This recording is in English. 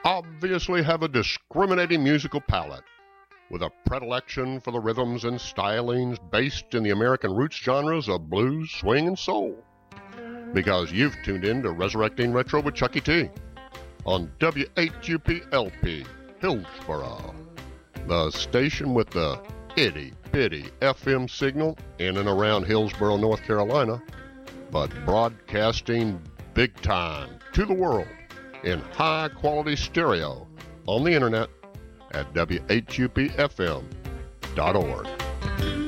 obviously have a discriminating musical palate, with a predilection for the rhythms and stylings based in the American roots genres of blues, swing, and soul. Because you've tuned in to Resurrecting Retro with Chucky T on WHUP-LP, Hillsboro, the station with the itty-bitty FM signal in and around Hillsboro, North Carolina, but broadcasting big time to the world in high-quality stereo on the internet at WHUPFM.org.